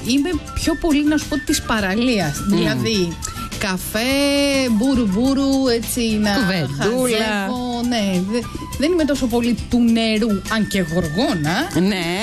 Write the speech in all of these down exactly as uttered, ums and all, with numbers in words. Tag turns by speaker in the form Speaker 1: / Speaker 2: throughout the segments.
Speaker 1: είμαι πιο πολύ, να σου πω, της παραλίας. Mm. Δηλαδή, καφέ, μπούρου μπούρου, έτσι να χαζεύω. Ναι, δε, δεν είμαι τόσο πολύ του νερού, αν και γοργόνα.
Speaker 2: Ναι.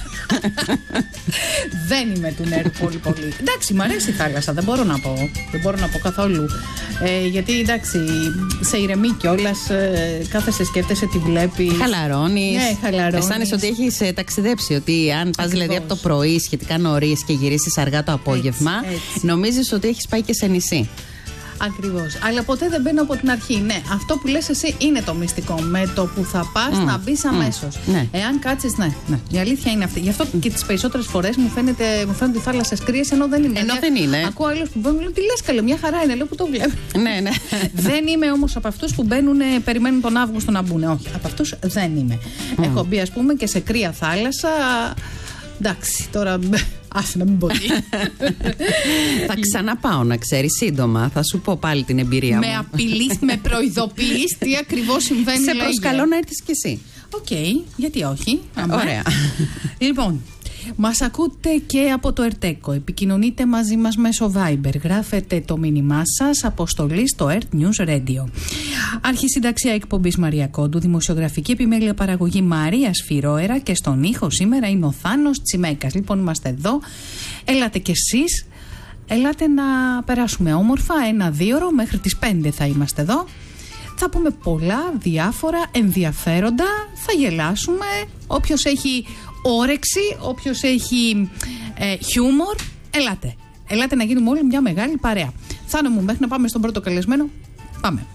Speaker 1: Δεν είμαι του νερού πολύ πολύ. Εντάξει, μ' αρέσει η θάλασσα, δεν μπορώ να πω. Δεν μπορώ να πω καθόλου. Ε, γιατί εντάξει, σε ηρεμεί κιόλας, ε, κάθεσαι, σκέφτεσαι, τη βλέπει.
Speaker 2: Χαλαρώνεις.
Speaker 1: Ναι, χαλαρώνεις.
Speaker 2: Αισθάνεσαι ότι έχεις ε, ταξιδέψει. Ότι αν πας δηλαδή από το πρωί σχετικά νωρίς και γυρίσεις αργά το απόγευμα, έτσι, έτσι. νομίζεις ότι έχεις πάει και σε νησί.
Speaker 1: Ακριβώς. Αλλά ποτέ δεν μπαίνω από την αρχή. Ναι, αυτό που λες εσύ είναι το μυστικό. Με το που θα πας mm. να μπεις αμέσως. Mm. Ναι. Εάν κάτσεις, ναι, ναι. Η αλήθεια είναι αυτή. Γι' αυτό και τις περισσότερες φορές μου, φαίνεται, μου φαίνονται οι θάλασσες κρύες, ενώ δεν είναι.
Speaker 2: Ενώ δεν είναι.
Speaker 1: Ακούω άλλους που μπαίνουν, λέω τι λες καλέ, μια χαρά είναι, λέω που το βλέπω.
Speaker 2: Ναι, ναι.
Speaker 1: Δεν είμαι όμως από αυτούς που μπαίνουν, περιμένουν τον Αύγουστο να μπουν. Όχι, από αυτούς δεν είμαι. Mm. Έχω μπει, ας πούμε, και σε κρύα θάλασσα. Εντάξει, τώρα. Άσε να μην πω τι.
Speaker 2: Θα ξαναπάω, να ξέρεις, σύντομα. Θα σου πω πάλι την εμπειρία
Speaker 1: με
Speaker 2: μου.
Speaker 1: Με απειλείς, με προειδοποιείς τι ακριβώς συμβαίνει.
Speaker 2: Σε προσκαλώ να έρθεις κι εσύ.
Speaker 1: Οκ, okay, γιατί όχι.
Speaker 2: Ωραία.
Speaker 1: Λοιπόν, μας ακούτε και από το Ερτέκο. Επικοινωνείτε μαζί μας μέσω Viber. Γράφετε το μήνυμά σας, αποστολή στο Ert News Radio. Αρχισυνταξία εκπομπής Μαρία Κόντου, δημοσιογραφική επιμέλεια παραγωγή Μαρία Σφυρόερα και στον ήχο σήμερα είναι ο Θάνος Τσιμέκας. Λοιπόν, είμαστε εδώ. Ελάτε κι εσείς. Ελάτε να περάσουμε όμορφα ένα-δύο ώρο, μέχρι τις πέντε θα είμαστε εδώ. Θα πούμε πολλά, διάφορα, ενδιαφέροντα, θα γελάσουμε. Όποιος έχει όρεξη, όποιος έχει ε, χιούμορ, ελάτε. Ελάτε να γίνουμε όλοι μια μεγάλη παρέα. Θάνο μου, μέχρι να πάμε στον πρώτο καλεσμένο, πάμε.